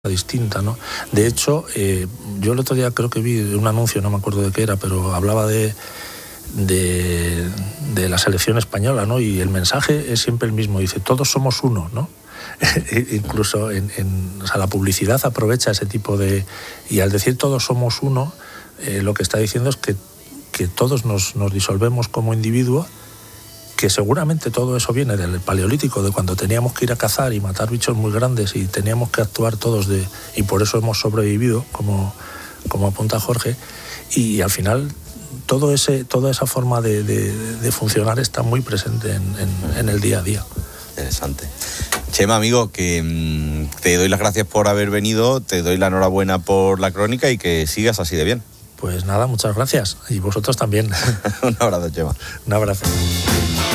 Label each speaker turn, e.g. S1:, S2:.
S1: distinta, ¿no? De hecho, yo el otro día creo que vi un anuncio, no me acuerdo de qué era, pero hablaba de la selección española, ¿no? Y el mensaje es siempre el mismo, dice, todos somos uno, ¿no? Incluso o sea, la publicidad aprovecha ese tipo de... Y al decir todos somos uno, lo que está diciendo es que todos nos disolvemos como individuos, que seguramente todo eso viene del Paleolítico, de cuando teníamos que ir a cazar y matar bichos muy grandes y teníamos que actuar todos y por eso hemos sobrevivido, como apunta Jorge, y al final toda esa forma de funcionar está muy presente en el día a día.
S2: Interesante. Chema, amigo, que te doy las gracias por haber venido, te doy la enhorabuena por la crónica y que sigas así de bien.
S1: Pues nada, muchas gracias. Y vosotros también.
S2: Un abrazo, Chema.
S1: Un abrazo.